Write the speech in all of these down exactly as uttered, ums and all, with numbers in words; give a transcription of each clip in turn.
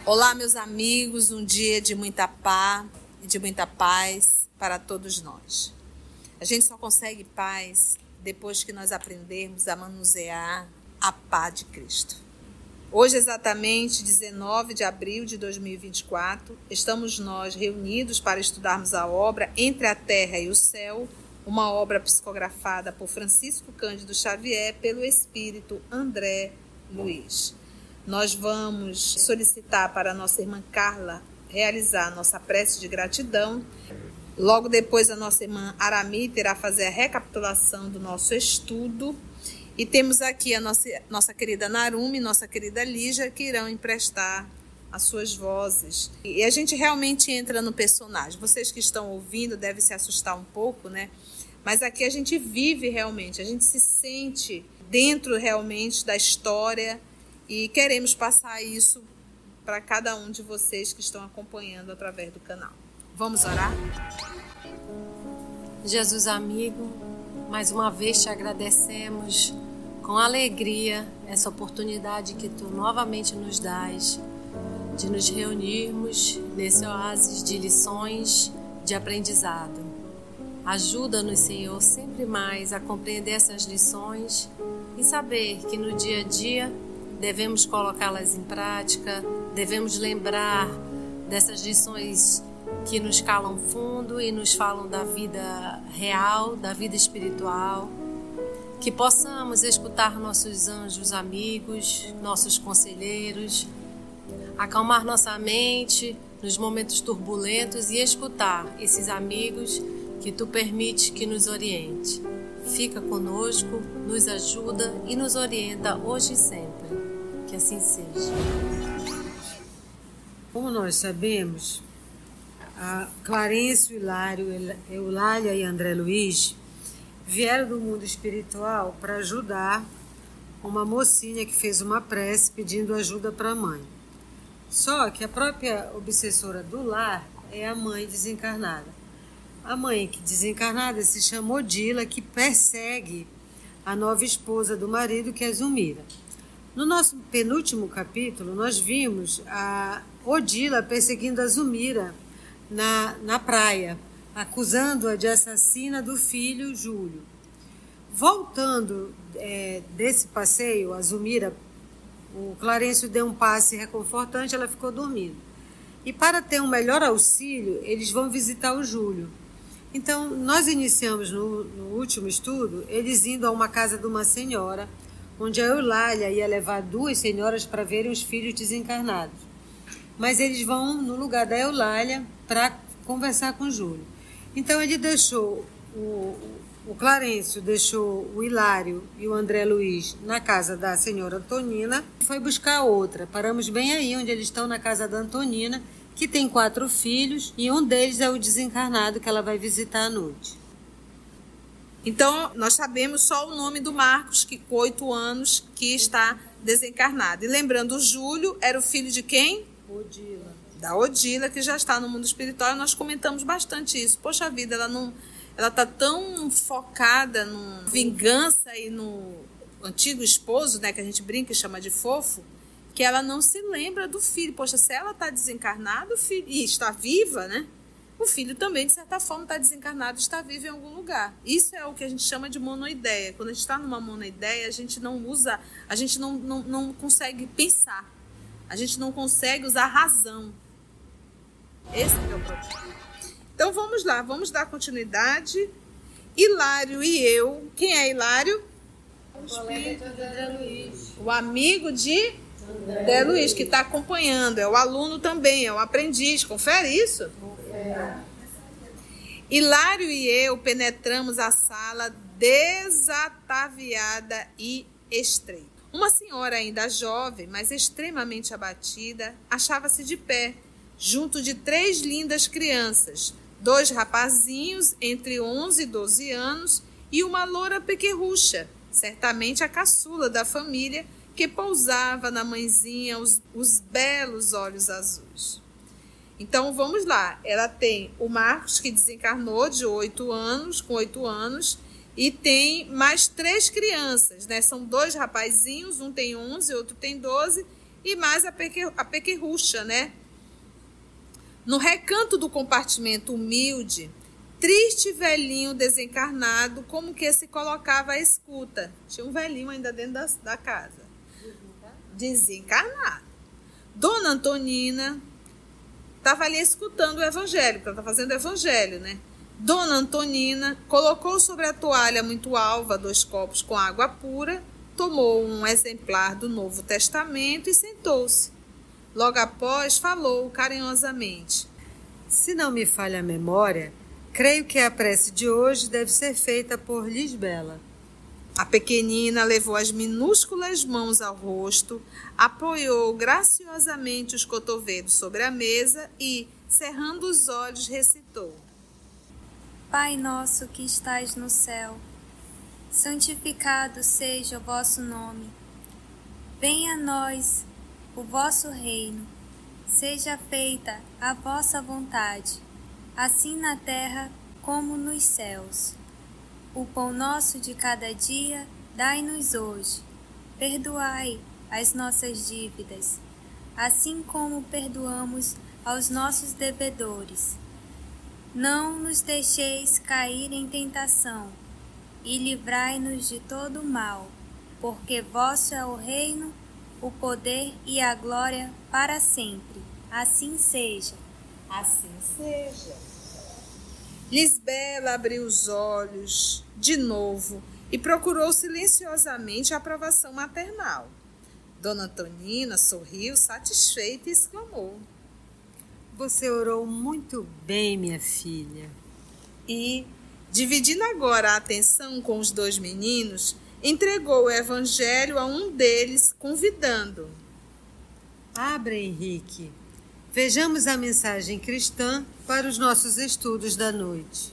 Olá, meus amigos, um dia de muita paz e de muita paz para todos nós. A gente só consegue paz depois que nós aprendermos a manusear a paz de Cristo. Hoje, exatamente dezenove de abril de dois mil e vinte e quatro, estamos nós reunidos para estudarmos a obra Entre a Terra e o Céu, uma obra psicografada por Francisco Cândido Xavier pelo espírito André Luiz. Nós vamos solicitar para a nossa irmã Carla realizar a nossa prece de gratidão. Logo depois, a nossa irmã Aramita irá fazer a recapitulação do nosso estudo. E temos aqui a nossa, nossa querida Narumi, nossa querida Lígia, que irão emprestar as suas vozes. E a gente realmente entra no personagem. Vocês que estão ouvindo devem se assustar um pouco, né? Mas aqui a gente vive realmente, a gente se sente dentro realmente da história e queremos passar isso para cada um de vocês que estão acompanhando através do canal. Vamos orar? Jesus amigo, mais uma vez te agradecemos com alegria essa oportunidade que tu novamente nos dás de nos reunirmos nesse oásis de lições de aprendizado. Ajuda-nos, Senhor, sempre mais a compreender essas lições e saber que no dia a dia devemos colocá-las em prática, devemos lembrar dessas lições que nos calam fundo e nos falam da vida real, da vida espiritual, que possamos escutar nossos anjos amigos, nossos conselheiros, acalmar nossa mente nos momentos turbulentos e escutar esses amigos que tu permite que nos oriente. Fica conosco, nos ajuda e nos orienta hoje e sempre. Que assim seja. Como nós sabemos, a Clarencio, Hilário, Eulália e André Luiz vieram do mundo espiritual para ajudar uma mocinha que fez uma prece pedindo ajuda para a mãe. Só que a própria obsessora do lar é a mãe desencarnada. A mãe que desencarnada se chama Odila, que persegue a nova esposa do marido, que é Zumira. No nosso penúltimo capítulo, nós vimos a Odila perseguindo a Zumira na, na praia, acusando-a de assassina do filho Júlio. Voltando é, desse passeio, a Zumira, o Clarencio deu um passe reconfortante, ela ficou dormindo. E para ter um melhor auxílio, eles vão visitar o Júlio. Então, nós iniciamos no, no último estudo, eles indo a uma casa de uma senhora, onde a Eulália ia levar duas senhoras para verem os filhos desencarnados. Mas eles vão no lugar da Eulália para conversar com o Júlio. Então ele deixou, o, o Clarencio deixou o Hilário e o André Luiz na casa da senhora Antonina e foi buscar outra. Paramos bem aí, onde eles estão na casa da Antonina, que tem quatro filhos e um deles é o desencarnado que ela vai visitar à noite. Então, nós sabemos só o nome do Marcos, que com oito anos, que está desencarnado. E lembrando, o Júlio era o filho de quem? Odila. Da Odila, que já está no mundo espiritual. Nós comentamos bastante isso. Poxa vida, ela não, ela está tão focada no vingança e no antigo esposo, né, que a gente brinca e chama de fofo, que ela não se lembra do filho. Poxa, se ela está desencarnada, o filho, e está viva, né? O filho também, de certa forma, está desencarnado, está vivo em algum lugar. Isso é o que a gente chama de monoideia. Quando a gente está numa monoideia, a gente não usa, a gente não, não, não consegue pensar. A gente não consegue usar razão. Esse é o problema. Então vamos lá, vamos dar continuidade. Hilário e eu. Quem é Hilário? O espírito de André Luiz. O amigo de André Luiz, que está acompanhando. É o aluno também, é o aprendiz. Confere isso? É. Hilário e eu penetramos a sala desataviada e estreita. Uma senhora ainda jovem, mas extremamente abatida, achava-se de pé, junto de três lindas crianças, dois rapazinhos entre onze e doze anos e uma loura pequerrucha, certamente a caçula da família, que pousava na mãezinha os, os belos olhos azuis. Então, vamos lá. Ela tem o Marcos, que desencarnou de oito anos, com oito anos, e tem mais três crianças, né? São dois rapazinhos, um tem onze, outro tem doze, e mais a, peque, a pequerrucha, né? No recanto do compartimento humilde, triste velhinho desencarnado, como que se colocava à escuta. Tinha um velhinho ainda dentro da, da casa. Desencarnado. Dona Antonina estava ali escutando o evangelho, porque ela está fazendo o evangelho, né? Dona Antonina colocou sobre a toalha muito alva dois copos com água pura, tomou um exemplar do Novo Testamento e sentou-se. Logo após, falou carinhosamente: Se não me falha a memória, creio que a prece de hoje deve ser feita por Lisbela. A pequenina levou as minúsculas mãos ao rosto, apoiou graciosamente os cotovelos sobre a mesa e, cerrando os olhos, recitou: Pai nosso que estais no céu, santificado seja o vosso nome. Venha a nós o vosso reino, seja feita a vossa vontade, assim na terra como nos céus. O pão nosso de cada dia dai-nos hoje. Perdoai as nossas dívidas, assim como perdoamos aos nossos devedores. Não nos deixeis cair em tentação, e livrai-nos de todo o mal, porque vosso é o reino, o poder e a glória para sempre. Assim seja. Assim seja. Lisbela abriu os olhos de novo e procurou silenciosamente a aprovação maternal. Dona Antonina sorriu satisfeita e exclamou: Você orou muito bem, minha filha. E, dividindo agora a atenção com os dois meninos, entregou o evangelho a um deles, convidando: Abra, Henrique. Vejamos a mensagem cristã para os nossos estudos da noite.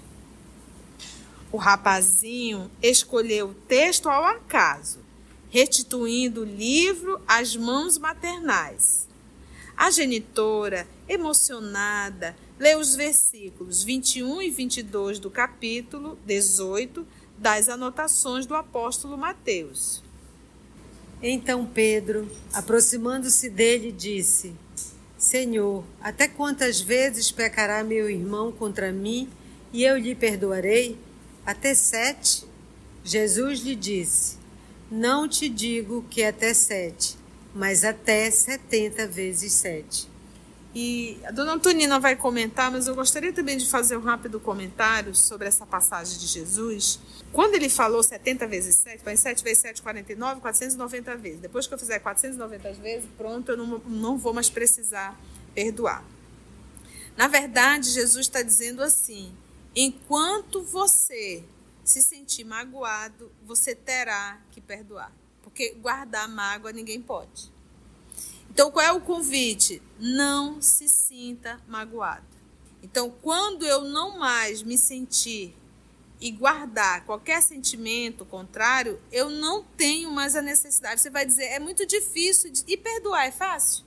O rapazinho escolheu o texto ao acaso, restituindo o livro às mãos maternais. A genitora, emocionada, leu os versículos vinte e um e vinte e dois do capítulo dezoito das anotações do apóstolo Mateus. Então Pedro, aproximando-se dele, disse: Senhor, até quantas vezes pecará meu irmão contra mim e eu lhe perdoarei? Até sete? Jesus lhe disse: Não te digo que até sete, mas até setenta vezes sete. E a dona Antonina vai comentar, mas eu gostaria também de fazer um rápido comentário sobre essa passagem de Jesus. Quando ele falou setenta vezes sete, vai sete vezes sete, quarenta e nove, quatrocentas e noventa vezes. Depois que eu fizer quatrocentas e noventa vezes, pronto, eu não, não vou mais precisar perdoar. Na verdade, Jesus está dizendo assim: enquanto você se sentir magoado, você terá que perdoar. Porque guardar mágoa ninguém pode. Então, qual é o convite? Não se sinta magoado. Então, quando eu não mais me sentir e guardar qualquer sentimento contrário, eu não tenho mais a necessidade. Você vai dizer, é muito difícil. De... E perdoar é fácil?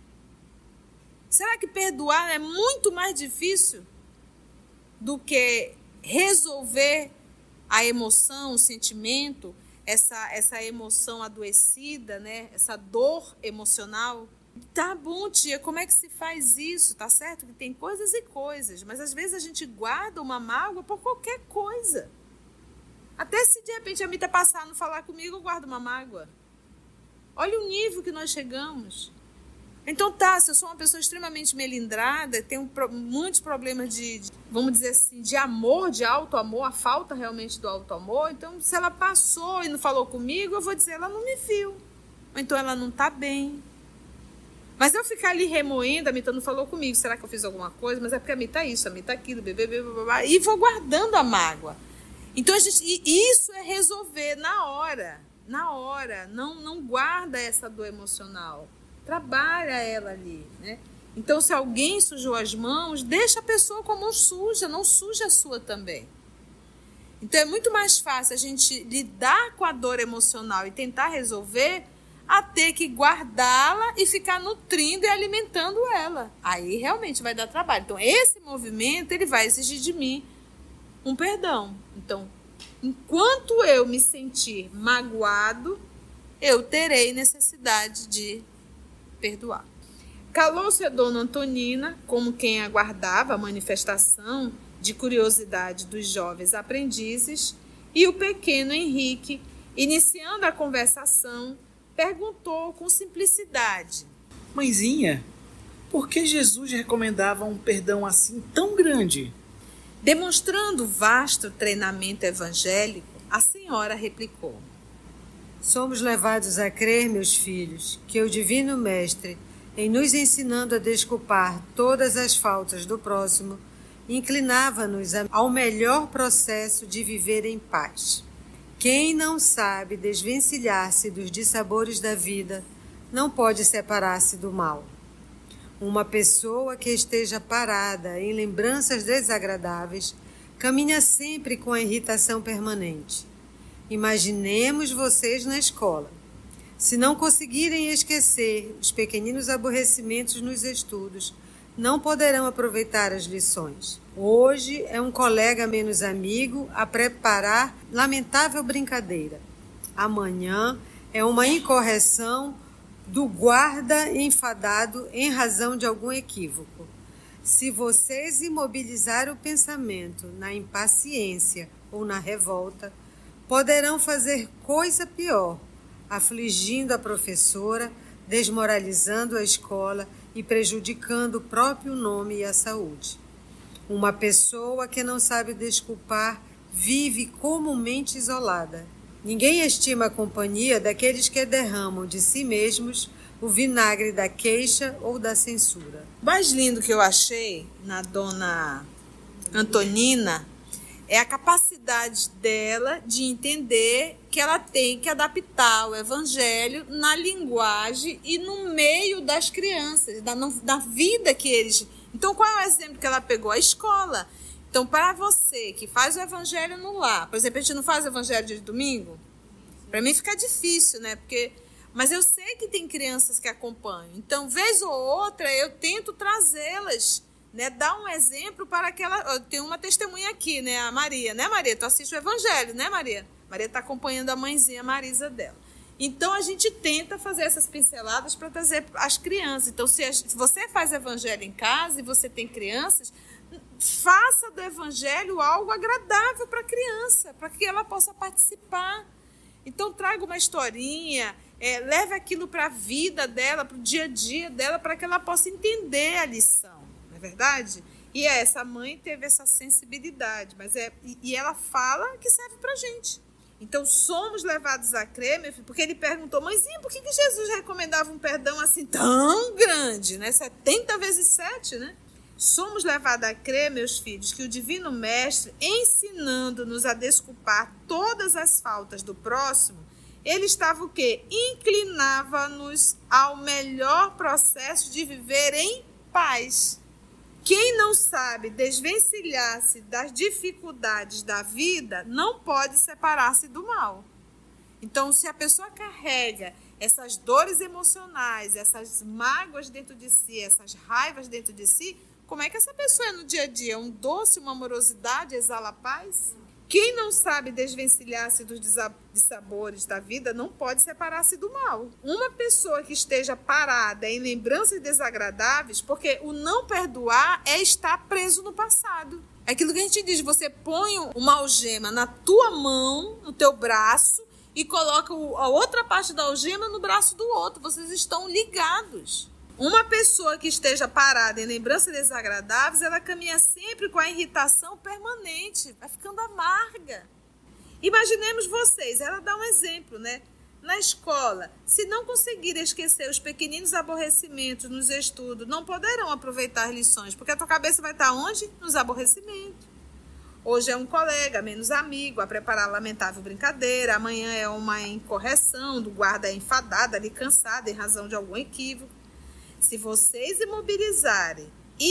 Será que perdoar é muito mais difícil do que resolver a emoção, o sentimento, essa, essa emoção adoecida, né? Essa dor emocional? Tá bom, tia, como é que se faz isso? Tá certo que tem coisas e coisas, mas às vezes a gente guarda uma mágoa por qualquer coisa. Até se de repente a Mita passar a não falar comigo, eu guardo uma mágoa. Olha o nível que nós chegamos. Então tá, se eu sou uma pessoa extremamente melindrada, tenho muitos problemas de, de, vamos dizer assim, de amor, de auto-amor, a falta realmente do auto-amor, então se ela passou e não falou comigo, eu vou dizer, ela não me viu. Ou então ela não tá bem. Mas eu ficar ali remoendo, a Mita não falou comigo, será que eu fiz alguma coisa? Mas é porque a Mita é isso, a Mita é aquilo, bebê, bebê, bebê, e vou guardando a mágoa. Então a gente, e isso é resolver na hora, na hora, não, não guarda essa dor emocional. Trabalha ela ali, né? Então, se alguém sujou as mãos, deixa a pessoa com a mão suja, não suja a sua também. Então, é muito mais fácil a gente lidar com a dor emocional e tentar resolver a ter que guardá-la e ficar nutrindo e alimentando ela. Aí, realmente, vai dar trabalho. Então, esse movimento, ele vai exigir de mim um perdão. Então, enquanto eu me sentir magoado, eu terei necessidade de perdoar. Calou-se a dona Antonina, como quem aguardava a manifestação de curiosidade dos jovens aprendizes, e o pequeno Henrique, iniciando a conversação, perguntou com simplicidade: Mãezinha, por que Jesus recomendava um perdão assim tão grande? Demonstrando vasto treinamento evangélico, a senhora replicou: Somos levados a crer, meus filhos, que o Divino Mestre, em nos ensinando a desculpar todas as faltas do próximo, inclinava-nos ao melhor processo de viver em paz. Quem não sabe desvencilhar-se dos dissabores da vida, não pode separar-se do mal. Uma pessoa que esteja parada em lembranças desagradáveis, caminha sempre com a irritação permanente. Imaginemos vocês na escola. Se não conseguirem esquecer os pequeninos aborrecimentos nos estudos, não poderão aproveitar as lições. Hoje é um colega menos amigo a preparar lamentável brincadeira. Amanhã é uma incorreção do guarda enfadado em razão de algum equívoco. Se vocês imobilizarem o pensamento na impaciência ou na revolta, poderão fazer coisa pior, afligindo a professora, desmoralizando a escola e prejudicando o próprio nome e a saúde. Uma pessoa que não sabe desculpar vive comumente isolada. Ninguém estima a companhia daqueles que derramam de si mesmos o vinagre da queixa ou da censura. O mais lindo que eu achei na dona Antonina é a capacidade dela de entender que ela tem que adaptar o evangelho na linguagem e no meio das crianças, da, da vida que eles... Então, qual é o exemplo que ela pegou? A escola. Então, para você que faz o evangelho no lar, por exemplo, a gente não faz o evangelho de domingo? Para mim fica difícil, né? Porque... Mas eu sei que tem crianças que acompanham. Então, vez ou outra, eu tento trazê-las, né, dar um exemplo para aquela... Tem uma testemunha aqui, né, a Maria, né, Maria? Tu assiste o evangelho, né, Maria? Maria está acompanhando a mãezinha Marisa dela. Então, a gente tenta fazer essas pinceladas para trazer as crianças. Então, se, a, se você faz evangelho em casa e você tem crianças, faça do evangelho algo agradável para a criança, para que ela possa participar. Então, traga uma historinha, é, leve aquilo para a vida dela, para o dia a dia dela, para que ela possa entender a lição. Verdade? E essa mãe teve essa sensibilidade, mas é, e, e ela fala que serve pra gente. Então, somos levados a crer, meu filho, porque ele perguntou, mãezinha, por que, que Jesus recomendava um perdão assim tão grande, né? setenta vezes sete, né? Somos levados a crer, meus filhos, que o Divino Mestre, ensinando-nos a desculpar todas as faltas do próximo, ele estava o quê? Inclinava-nos ao melhor processo de viver em paz. Quem não sabe desvencilhar-se das dificuldades da vida não pode separar-se do mal. Então, se a pessoa carrega essas dores emocionais, essas mágoas dentro de si, essas raivas dentro de si, como é que essa pessoa é no dia a dia? Um doce, uma amorosidade, exala a paz? Quem não sabe desvencilhar-se dos dissabores da vida não pode separar-se do mal. Uma pessoa que esteja parada em lembranças desagradáveis, porque o não perdoar é estar preso no passado. É aquilo que a gente diz, você põe uma algema na tua mão, no teu braço, e coloca a outra parte da algema no braço do outro. Vocês estão ligados. Uma pessoa que esteja parada em lembranças desagradáveis, ela caminha sempre com a irritação permanente, vai ficando amarga. Imaginemos vocês, ela dá um exemplo, né? Na escola, se não conseguirem esquecer os pequeninos aborrecimentos nos estudos, não poderão aproveitar as lições, porque a tua cabeça vai estar onde? Nos aborrecimentos. Hoje é um colega, menos amigo, a preparar a lamentável brincadeira, amanhã é uma incorreção do guarda enfadado, ali cansado, em razão de algum equívoco. Se vocês imobilizarem,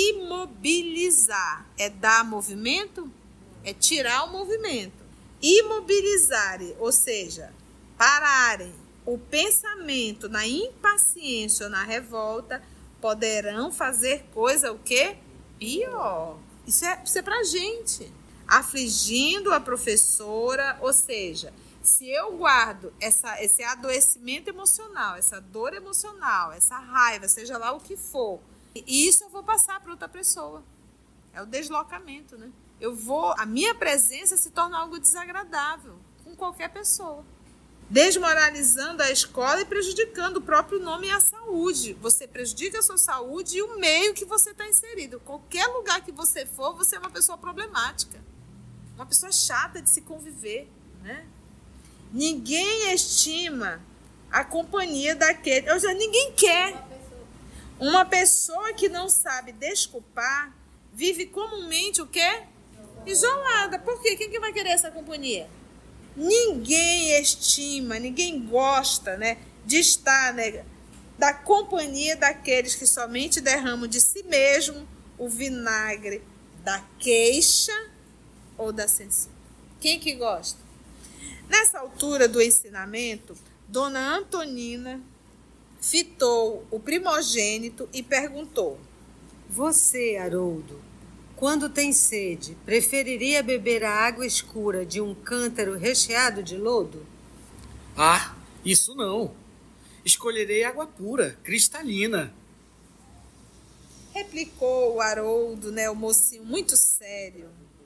imobilizar é dar movimento, é tirar o movimento. Imobilizarem, ou seja, pararem o pensamento na impaciência ou na revolta, poderão fazer coisa o quê? Pior. Isso é, isso é pra gente. Afligindo a professora, ou seja, Se eu guardo essa, esse adoecimento emocional, essa dor emocional, essa raiva, seja lá o que for, e isso eu vou passar para outra pessoa. É o deslocamento, né? Eu vou, a minha presença se torna algo desagradável com qualquer pessoa. Desmoralizando a escola e prejudicando o próprio nome e a saúde. Você prejudica a sua saúde e o meio que você está inserido. Qualquer lugar que você for, você é uma pessoa problemática. Uma pessoa chata de se conviver, né? Ninguém estima a companhia daquele. Ou seja, ninguém quer. Uma pessoa que não sabe desculpar vive comumente o quê? Isolada. Por quê? Quem que vai querer essa companhia? Ninguém estima, ninguém gosta, né, de estar, né, da companhia daqueles que somente derramam de si mesmo o vinagre da queixa ou da censura. Quem que gosta? Nessa altura do ensinamento, Dona Antonina fitou o primogênito e perguntou: Você, Haroldo, quando tem sede, preferiria beber a água escura de um cântaro recheado de lodo? Ah, isso não. Escolherei água pura, cristalina. Replicou o Haroldo, né, o mocinho muito sério.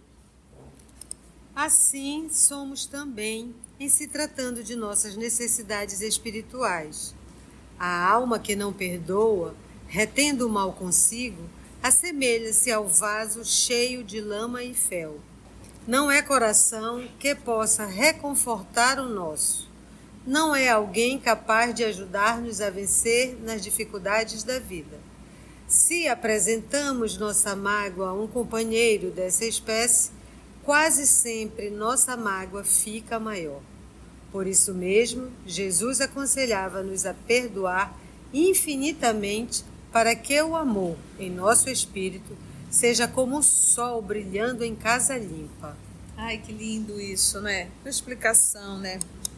Assim somos também em se tratando de nossas necessidades espirituais. A alma que não perdoa, retendo o mal consigo, assemelha-se ao vaso cheio de lama e fel. Não é coração que possa reconfortar o nosso. Não é alguém capaz de ajudar-nos a vencer nas dificuldades da vida. Se apresentamos nossa mágoa a um companheiro dessa espécie, quase sempre nossa mágoa fica maior. Por isso mesmo, Jesus aconselhava-nos a perdoar infinitamente para que o amor em nosso espírito seja como o sol brilhando em casa limpa. Ai, que lindo isso, né? Uma explicação, né?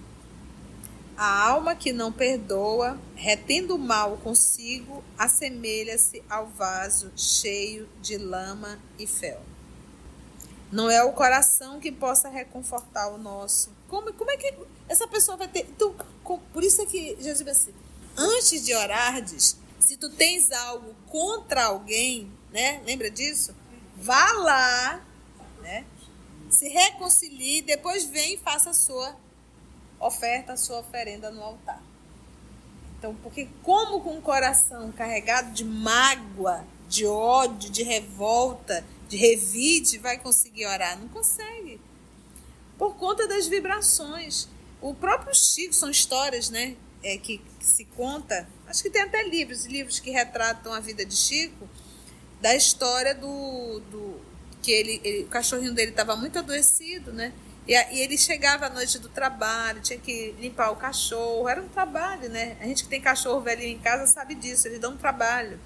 A alma que não perdoa, retendo o mal consigo, assemelha-se ao vaso cheio de lama e fel. Não é o coração que possa reconfortar o nosso. Como, como é que essa pessoa vai ter... Então, com, por isso é que Jesus diz assim, antes de orardes, se tu tens algo contra alguém, né? Lembra disso? Vá lá, né? Se reconcilie, depois vem e faça a sua oferta, a sua oferenda no altar. Então, porque como com o coração carregado de mágoa, de ódio, de revolta, de revide, vai conseguir orar? Não consegue. Por conta das vibrações. O próprio Chico, são histórias, né, é, que, que se conta, acho que tem até livros, livros que retratam a vida de Chico, da história do, do que ele, ele, o cachorrinho dele estava muito adoecido, né, e, e ele chegava à noite do trabalho, tinha que limpar o cachorro, era um trabalho, né, a gente que tem cachorro velhinho em casa sabe disso, eles dão um trabalho.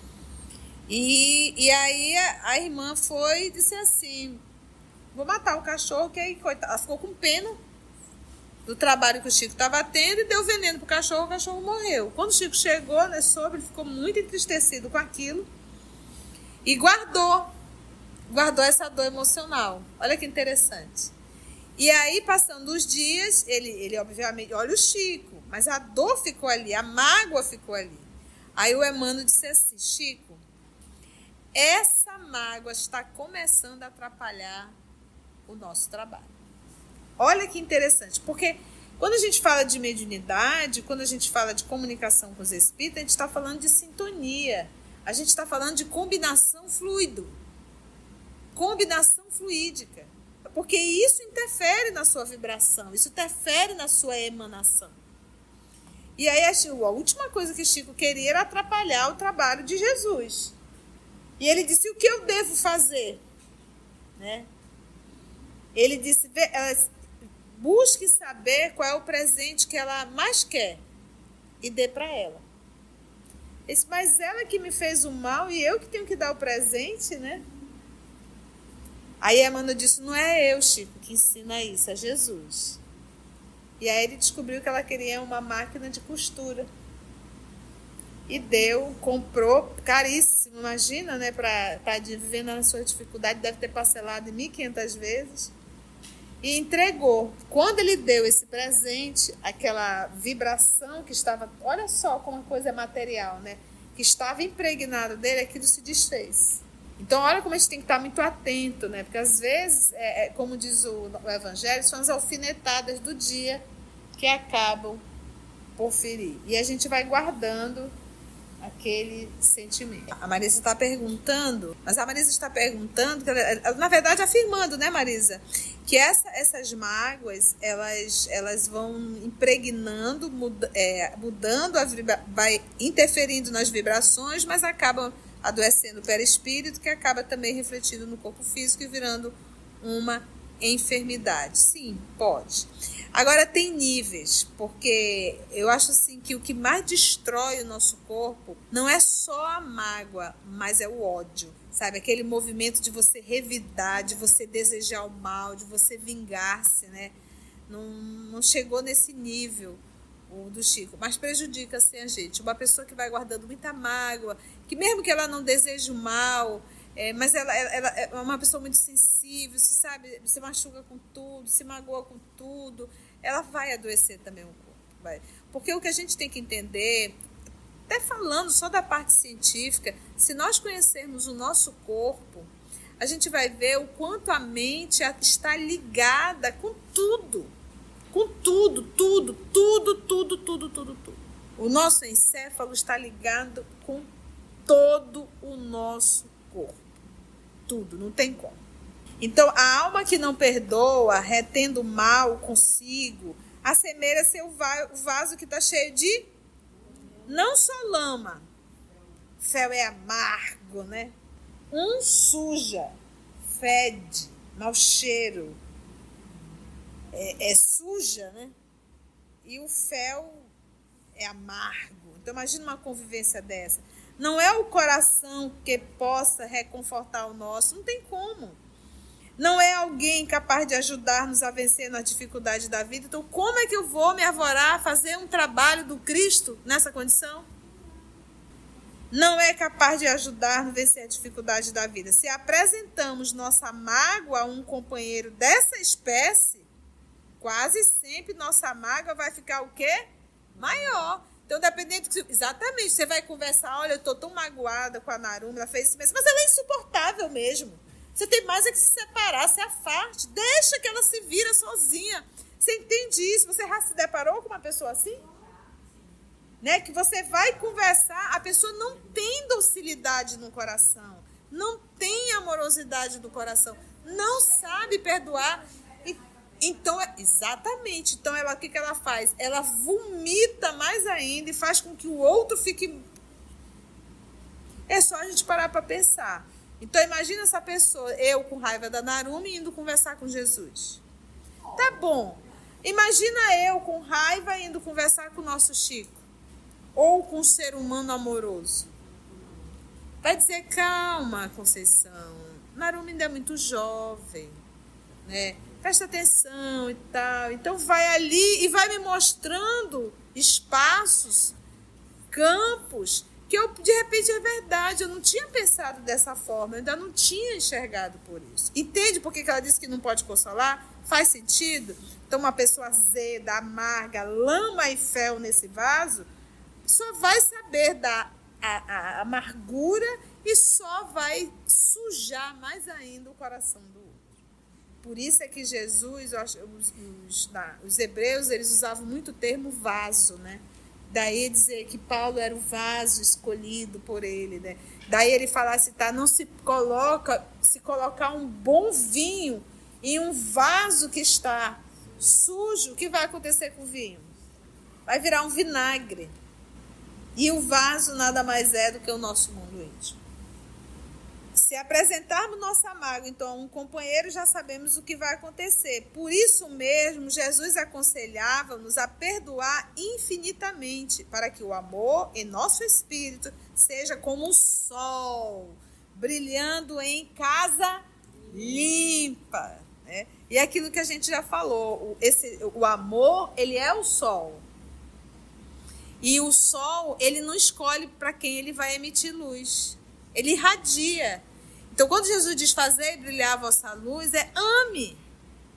E, e aí a, a irmã foi e disse assim, vou matar o cachorro, que aí coitada, ela ficou com pena do trabalho que o Chico estava tendo e deu veneno pro cachorro, o cachorro morreu. Quando o Chico chegou, né, soube, ele ficou muito entristecido com aquilo e guardou, guardou essa dor emocional. Olha que interessante. E aí, passando os dias, ele, ele obviamente, olha o Chico, mas a dor ficou ali, a mágoa ficou ali. Aí o Emmanuel disse assim, Chico, essa mágoa está começando a atrapalhar o nosso trabalho. Olha que interessante, porque quando a gente fala de mediunidade, quando a gente fala de comunicação com os espíritos, a gente está falando de sintonia, a gente está falando de combinação fluido, combinação fluídica, porque isso interfere na sua vibração, isso interfere na sua emanação. E aí a última coisa que Chico queria era atrapalhar o trabalho de Jesus. E ele disse, o que eu devo fazer? Né? Ele disse, busque saber qual é o presente que ela mais quer e dê para ela. Ele disse, mas ela que me fez o mal e eu que tenho que dar o presente, né? Aí Emmanuel disse, não é eu, Chico, que ensina isso, é Jesus. E aí ele descobriu que ela queria uma máquina de costura. E deu, comprou, caríssimo, imagina, né, para estar vivendo na sua dificuldade, deve ter parcelado mil e quinhentas vezes. e entregou. Quando ele deu esse presente, aquela vibração que estava, olha só como a coisa é material, né? Que estava impregnado dele, aquilo se desfez. Então, olha como a gente tem que estar muito atento, né? Porque às vezes, é, é, como diz o, o Evangelho, são as alfinetadas do dia que acabam por ferir. E a gente vai guardando aquele sentimento. A Marisa está perguntando, mas a Marisa está perguntando, na verdade afirmando, né, Marisa, que essa, essas mágoas, elas, elas vão impregnando, muda, é, mudando, a vibra, vai interferindo nas vibrações, mas acabam adoecendo o perispírito, que acaba também refletindo no corpo físico e virando uma enfermidade. Sim, pode. Agora tem níveis, porque eu acho assim que o que mais destrói o nosso corpo não é só a mágoa, mas é o ódio, sabe? Aquele movimento de você revidar, de você desejar o mal, de você vingar-se, né? Não, não chegou nesse nível o do Chico, mas prejudica assim a gente. Uma pessoa que vai guardando muita mágoa, que mesmo que ela não deseje o mal, É, mas ela, ela, ela é uma pessoa muito sensível, se, sabe, se machuca com tudo, se magoa com tudo, ela vai adoecer também o corpo. Vai. Porque o que a gente tem que entender, até falando só da parte científica, se nós conhecermos o nosso corpo, a gente vai ver o quanto a mente está ligada com tudo. Com tudo, tudo, tudo, tudo, tudo, tudo, tudo. O nosso encéfalo está ligado com todo o nosso corpo. Tudo, não tem como. Então, a alma que não perdoa, retendo mal consigo, assemelha-se ao vaso que está cheio de não só lama, fel é amargo, né? Um suja, fede, mau cheiro, é, é suja, né? E o fel é amargo. Então, imagina uma convivência dessa. Não é o coração que possa reconfortar o nosso, não tem como. Não é alguém capaz de ajudar-nos a vencer nas dificuldades da vida. Então, como é que eu vou me arvorar a fazer um trabalho do Cristo nessa condição? Não é capaz de ajudar-nos a vencer a dificuldade da vida. Se apresentamos nossa mágoa a um companheiro dessa espécie, quase sempre nossa mágoa vai ficar o quê? Maior. Então, dependendo... Exatamente, você vai conversar, olha, eu estou tão magoada com a Naruma, ela fez isso mesmo, mas ela é insuportável mesmo. Você tem mais é que se separar, se afaste, deixa que ela se vira sozinha. Você entende isso? Você já se deparou com uma pessoa assim? Né? Que você vai conversar, a pessoa não tem docilidade no coração, não tem amorosidade no coração, não sabe perdoar. Então, exatamente. Então, ela, o que, que ela faz? Ela vomita mais ainda e faz com que o outro fique... É só a gente parar para pensar. Então, imagina essa pessoa, eu com raiva da Narumi, indo conversar com Jesus. Tá bom. Imagina eu com raiva indo conversar com o nosso Chico. Ou com um ser humano amoroso. Vai dizer, calma, Conceição. Narumi ainda é muito jovem, né? Presta atenção e tal. Então vai ali e vai me mostrando espaços, campos, que eu, de repente, é verdade. Eu não tinha pensado dessa forma, eu ainda não tinha enxergado por isso. Entende por que ela disse que não pode consolar? Faz sentido? Então, uma pessoa azeda, amarga, lama e fel nesse vaso, só vai saber da a, a amargura e só vai sujar mais ainda o coração do outro. Por isso é que Jesus, os, os, os hebreus, eles usavam muito o termo vaso, né? Daí dizer que Paulo era o vaso escolhido por ele, né? Daí ele falasse, tá, não se coloca, se colocar um bom vinho em um vaso que está sujo, o que vai acontecer com o vinho? Vai virar um vinagre. E o vaso nada mais é do que o nosso mundo íntimo. Se apresentarmos nossa mágoa, então, a um companheiro, já sabemos o que vai acontecer. Por isso mesmo, Jesus aconselhava-nos a perdoar infinitamente, para que o amor em nosso espírito seja como o sol, brilhando em casa limpa. Né? E é aquilo que a gente já falou, esse, o amor, ele é o sol. E o sol, ele não escolhe para quem ele vai emitir luz. Ele irradia. Então, quando Jesus diz fazer brilhar a vossa luz, é ame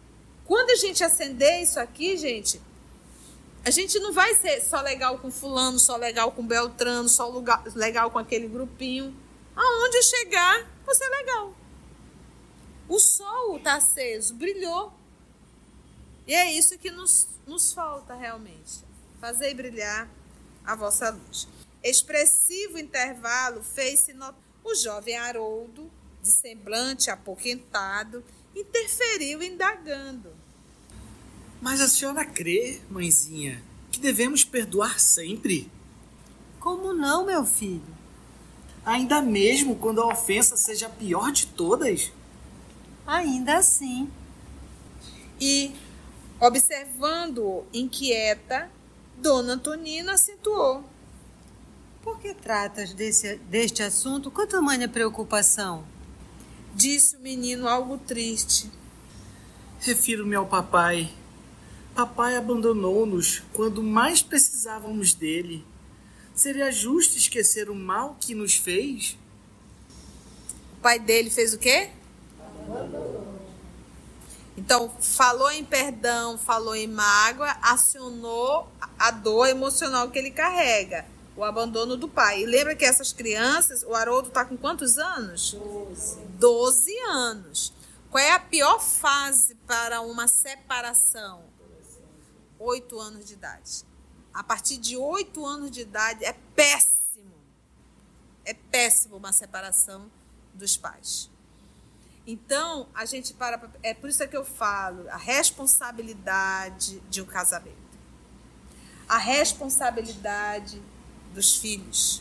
Quando a gente acender isso aqui, gente, a gente não vai ser só legal com fulano, só legal com Beltrano, só lugar, legal com aquele grupinho. Aonde chegar, você é legal. O sol está aceso, brilhou. E é isso que nos, nos falta realmente. Fazer brilhar a vossa luz. Expressivo intervalo fez-se notar. O jovem Haroldo, de semblante apoquentado, interferiu indagando. Mas a senhora crê, mãezinha, que devemos perdoar sempre? Como não, meu filho? Ainda mesmo quando a ofensa seja a pior de todas? Ainda assim. E, observando-o inquieta, Dona Antonina acentuou. Por que tratas desse, deste assunto com tamanha preocupação? Disse o menino algo triste. Refiro-me ao papai. Papai abandonou-nos quando mais precisávamos dele. Seria justo esquecer o mal que nos fez? O pai dele fez o quê? Então, falou em perdão, falou em mágoa, acionou a dor emocional que ele carrega, o abandono do pai. E lembra que essas crianças, o Haroldo está com quantos anos? Doze. Doze anos. Qual é a pior fase para uma separação? Oito anos de idade. A partir de oito anos de idade é péssimo. É péssimo uma separação dos pais. Então, a gente para... É por isso que eu falo, a responsabilidade de um casamento. A responsabilidade dos filhos.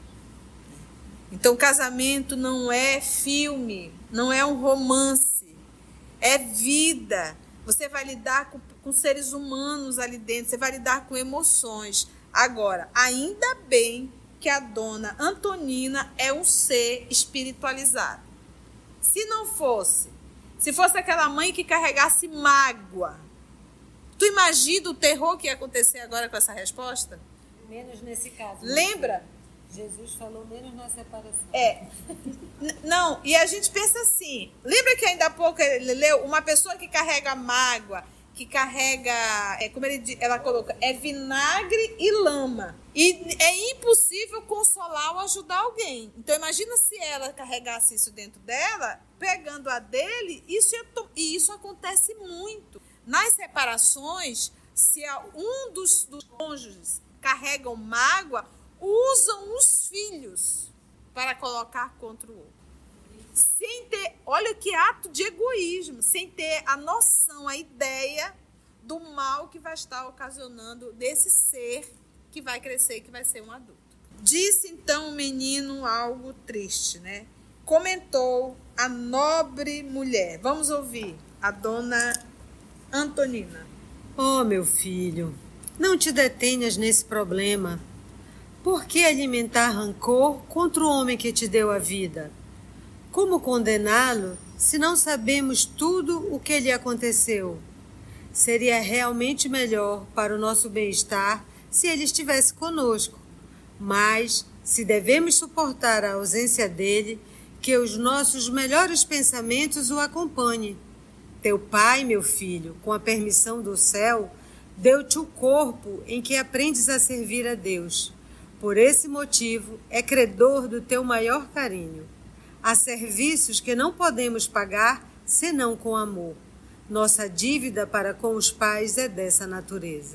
Então, casamento não é filme, não é um romance. É vida. Você vai lidar com, com seres humanos ali dentro, você vai lidar com emoções. Agora, ainda bem que a dona Antonina é um ser espiritualizado. Se não fosse, se fosse aquela mãe que carregasse mágoa, tu imagina o terror que ia acontecer agora com essa resposta? Menos nesse caso. Lembra? Jesus falou menos na separação. É. N- não, e a gente pensa assim, lembra que ainda há pouco ele leu uma pessoa que carrega mágoa, que carrega, é, como ele, di- ela coloca, é vinagre e lama. E é impossível consolar ou ajudar alguém. Então imagina se ela carregasse isso dentro dela, pegando a dele, isso ia to- e isso acontece muito. Nas separações, se a- um dos, dos cônjuges carregam mágoa, usam os filhos para colocar contra o outro. Sem ter, olha que ato de egoísmo, sem ter a noção, a ideia do mal que vai estar ocasionando desse ser que vai crescer e que vai ser um adulto. Disse então o menino algo triste, né? Comentou a nobre mulher. Vamos ouvir a dona Antonina. Oh, meu filho, não te detenhas nesse problema. Por que alimentar rancor contra o homem que te deu a vida? Como condená-lo se não sabemos tudo o que lhe aconteceu? Seria realmente melhor para o nosso bem-estar se ele estivesse conosco. Mas, se devemos suportar a ausência dele, que os nossos melhores pensamentos o acompanhem. Teu pai, meu filho, com a permissão do céu, deu-te o corpo em que aprendes a servir a Deus. Por esse motivo, é credor do teu maior carinho. Há serviços que não podemos pagar senão com amor. Nossa dívida para com os pais é dessa natureza.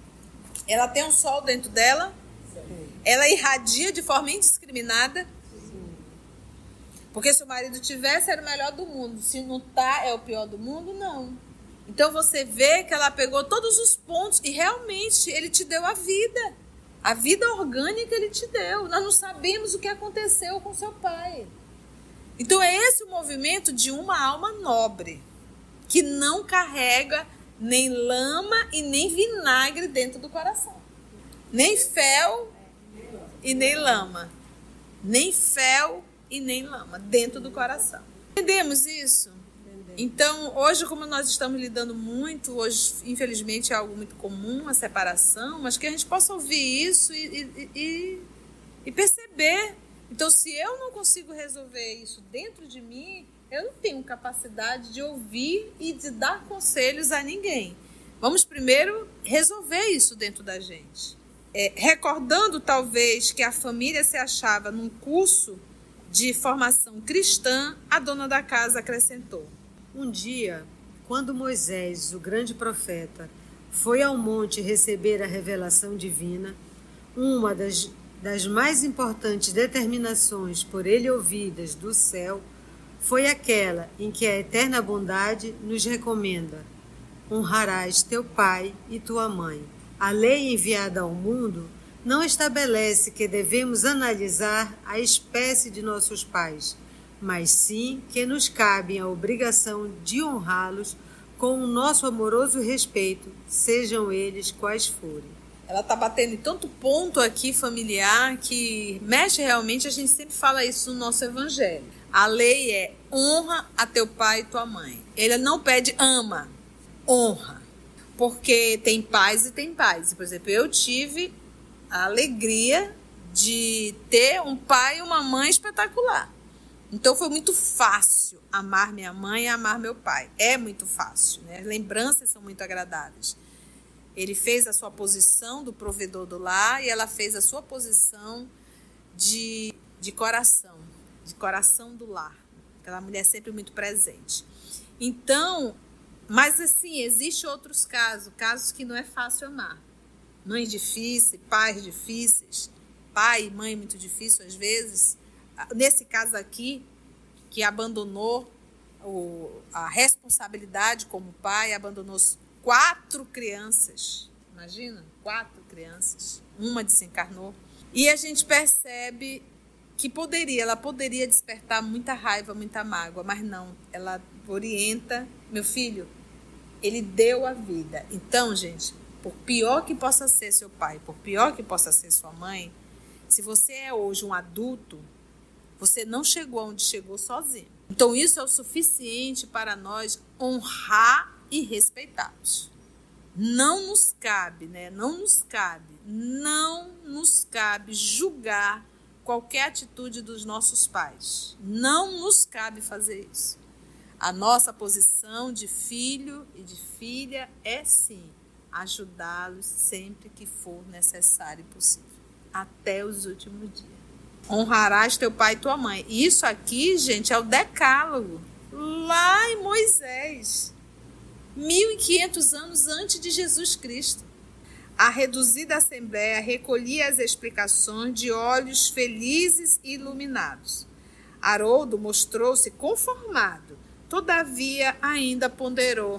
Ela tem um sol dentro dela? Sim. Ela irradia de forma indiscriminada? Sim. Porque se o marido tivesse, era o melhor do mundo. Se não tá, é o pior do mundo? Não. Então você vê que ela pegou todos os pontos e realmente ele te deu a vida. A vida orgânica ele te deu. Nós não sabemos o que aconteceu com seu pai. Então é esse o movimento de uma alma nobre, que não carrega nem lama e nem vinagre dentro do coração. Nem fel e nem lama. Nem fel e nem lama dentro do coração. Entendemos isso? Então, hoje, como nós estamos lidando muito, hoje, infelizmente, é algo muito comum, a separação, mas que a gente possa ouvir isso e, e, e, e perceber. Então, se eu não consigo resolver isso dentro de mim, Eu não tenho capacidade de ouvir e de dar conselhos a ninguém. Vamos primeiro resolver isso dentro da gente. É, recordando, talvez, que a família se achava num curso de formação cristã, a dona da casa acrescentou: Um dia, quando Moisés, o grande profeta, foi ao monte receber a revelação divina, uma das, das mais importantes determinações por ele ouvidas do céu foi aquela em que a eterna bondade nos recomenda: honrarás teu pai e tua mãe. A lei enviada ao mundo não estabelece que devemos analisar a espécie de nossos pais, mas sim que nos cabe a obrigação de honrá-los com o nosso amoroso respeito, sejam eles quais forem. Ela está batendo em tanto ponto aqui familiar que mexe realmente. A gente sempre fala isso no nosso evangelho. A lei é honra a teu pai e tua mãe. Ele não pede ama, honra. Porque tem pais e tem pais. Por exemplo, eu tive a alegria de ter um pai e uma mãe espetacular. Então foi muito fácil amar minha mãe e amar meu pai. É muito fácil, né? As lembranças são muito agradáveis. Ele fez a sua posição do provedor do lar e ela fez a sua posição de, de coração, de coração do lar. Aquela mulher sempre muito presente. Então, mas assim, existem outros casos, casos que não é fácil amar. Mães difíceis, pais difíceis, pai e mãe muito difícil às vezes. Nesse caso aqui, que abandonou o, a responsabilidade como pai, abandonou quatro crianças. Imagina, quatro crianças. Uma desencarnou. E a gente percebe que poderia, ela poderia despertar muita raiva, muita mágoa, mas não, ela orienta: meu filho, ele deu a vida. Então, gente, por pior que possa ser seu pai, por pior que possa ser sua mãe, se você é hoje um adulto, você não chegou onde chegou sozinho. Então, isso é o suficiente para nós honrar e respeitá-los. Não nos cabe, né? Não nos cabe, não nos cabe julgar qualquer atitude dos nossos pais. Não nos cabe fazer isso. A nossa posição de filho e de filha é, sim, ajudá-los sempre que for necessário e possível, até os últimos dias. Honrarás teu pai e tua mãe. Isso aqui, gente, é o decálogo, lá em Moisés, mil e quinhentos anos antes de Jesus Cristo. A reduzida assembleia recolhia as explicações de olhos felizes e iluminados. Haroldo mostrou-se conformado, todavia ainda ponderou: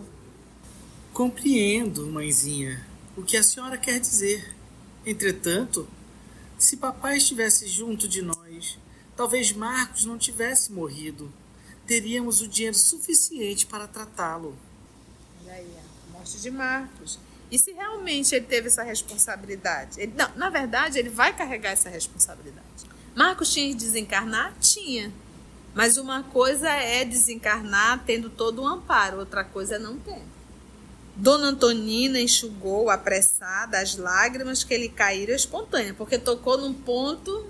compreendo, mãezinha, o que a senhora quer dizer. Entretanto, se papai estivesse junto de nós, talvez Marcos não tivesse morrido. Teríamos o dinheiro suficiente para tratá-lo. Olha aí, a morte de Marcos. E se realmente ele teve essa responsabilidade? Ele, não, na verdade, ele vai carregar essa responsabilidade. Marcos tinha que desencarnar? Tinha. Mas uma coisa é desencarnar tendo todo um amparo, outra coisa é não ter. Dona Antonina enxugou apressada as lágrimas que lhe caíram espontâneas, porque tocou num ponto,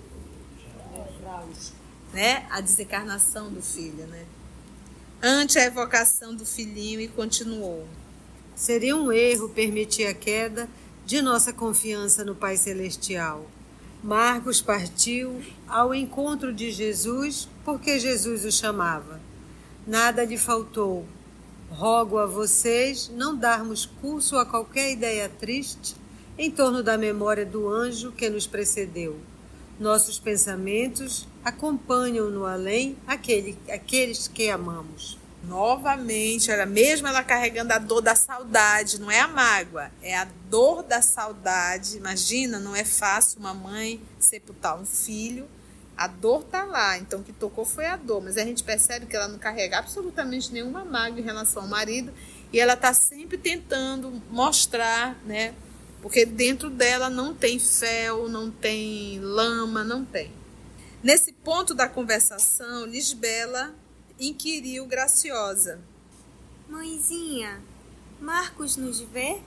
né, a desencarnação do filho, né? Ante a evocação do filhinho, e continuou: seria um erro permitir a queda de nossa confiança no Pai Celestial. Marcos partiu ao encontro de Jesus porque Jesus o chamava. Nada lhe faltou. Rogo a vocês não darmos curso a qualquer ideia triste em torno da memória do anjo que nos precedeu. Nossos pensamentos acompanham no além aquele, aqueles que amamos. Novamente, olha, mesmo ela carregando a dor da saudade, não é a mágoa, é a dor da saudade. Imagina, não é fácil uma mãe sepultar um filho. A dor está lá, então o que tocou foi a dor, mas a gente percebe que ela não carrega absolutamente nenhuma mágoa em relação ao marido, e ela está sempre tentando mostrar, né? Porque dentro dela não tem fel, não tem lama, não tem. Nesse ponto da conversação, Lisbela inquiriu graciosa: mãezinha, Marcos nos vê?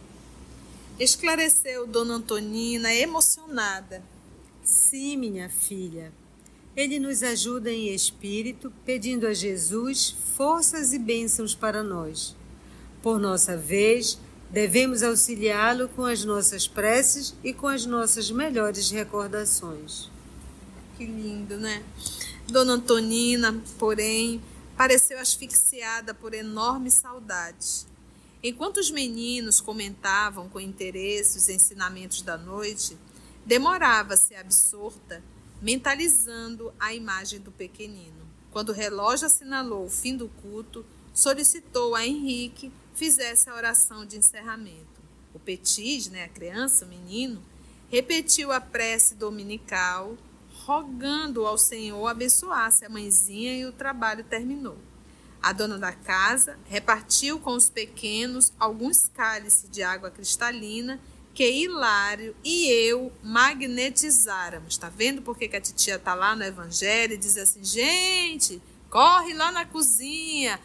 Esclareceu Dona Antonina, emocionada: sim, minha filha. Ele nos ajuda em espírito, pedindo a Jesus forças e bênçãos para nós. Por nossa vez, devemos auxiliá-lo com as nossas preces e com as nossas melhores recordações. Que lindo, né? Dona Antonina, porém, pareceu asfixiada por enormes saudades. Enquanto os meninos comentavam com interesse os ensinamentos da noite, demorava-se absorta, mentalizando a imagem do pequenino. Quando o relógio assinalou o fim do culto, solicitou a Henrique fizesse a oração de encerramento. O Petis, né, a criança, o menino, repetiu a prece dominical, rogando ao Senhor abençoasse a mãezinha, e o trabalho terminou. A dona da casa repartiu com os pequenos alguns cálices de água cristalina que Hilário e eu magnetizáramos. Está vendo por que a titia está lá no Evangelho e diz assim: gente, corre lá na cozinha,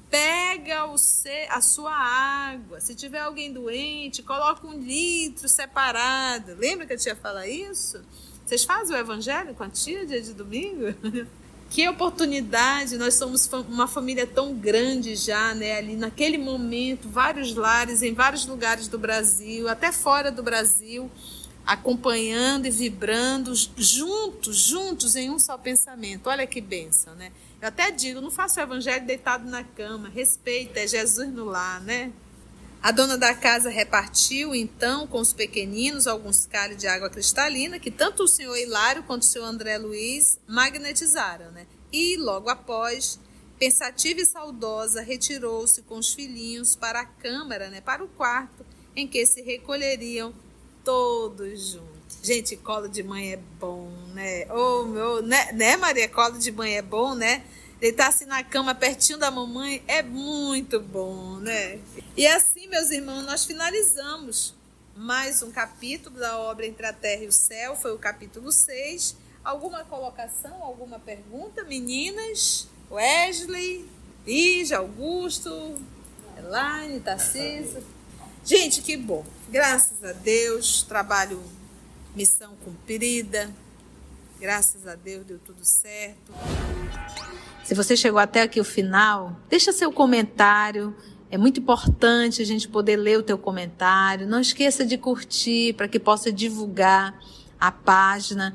pega o ce- a sua água. Se tiver alguém doente, coloca um litro separado. Lembra que a tia fala isso? Vocês fazem o Evangelho com a tia dia de domingo? Que oportunidade, nós somos uma família tão grande já, né? Ali naquele momento, vários lares em vários lugares do Brasil, até fora do Brasil, acompanhando e vibrando juntos, juntos em um só pensamento. Olha que bênção, né? Eu até digo, não faça o evangelho deitado na cama, respeita, é Jesus no lar, né? A dona da casa repartiu, então, com os pequeninos, alguns cálices de água cristalina, que tanto o senhor Hilário quanto o senhor André Luiz magnetizaram, né? E, logo após, pensativa e saudosa, retirou-se com os filhinhos para a câmara, né? Para o quarto, em que se recolheriam todos juntos. Gente, colo de mãe é bom, né? Oh, meu, né, né, Maria? Colo de mãe é bom, né? Deitar assim na cama pertinho da mamãe é muito bom, né? E assim, meus irmãos, nós finalizamos mais um capítulo da obra Entre a Terra e o Céu, foi o capítulo seis. Alguma colocação, alguma pergunta, meninas? Wesley, Lígia, Augusto, Elaine, Tarcísio. Gente, que bom. Graças a Deus, trabalho, missão cumprida. Graças a Deus deu tudo certo. Se você chegou até aqui o final, deixa seu comentário. É muito importante a gente poder ler o teu comentário. Não esqueça de curtir para que possa divulgar a página.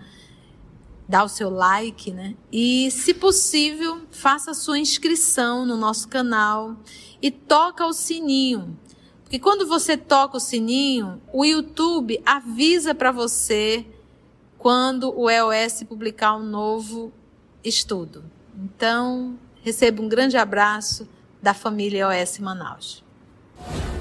Dá o seu like, né? E, se possível, faça a sua inscrição no nosso canal e toca o sininho. Porque quando você toca o sininho, o YouTube avisa para você quando o E O S publicar um novo estudo. Então, receba um grande abraço da família E O S Manaus.